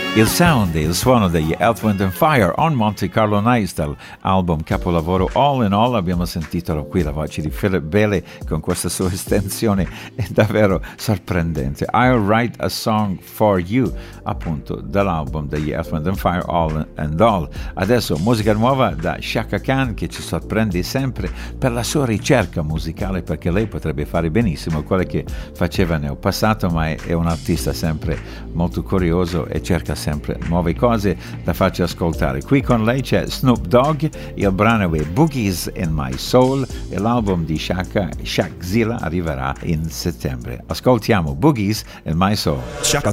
Il sound e il suono degli Earth, Wind and Fire on Monte Carlo Nights dall'album capolavoro All in All. Abbiamo sentito qui la voce di Philip Bailey con questa sua estensione è davvero sorprendente. I'll Write a Song for You, appunto dall'album degli Earth, Wind and Fire All and All. Adesso musica nuova da Chaka Khan, che ci sorprende sempre per la sua ricerca musicale, perché lei potrebbe fare benissimo quello che faceva nel passato, ma è un artista sempre molto curioso e cerca sempre nuove cose da farci ascoltare. Qui con lei c'è Snoop Dogg, il brano è Boogies in My Soul e l'album di Shakzilla arriverà in settembre. Ascoltiamo Boogies in My Soul. Chaka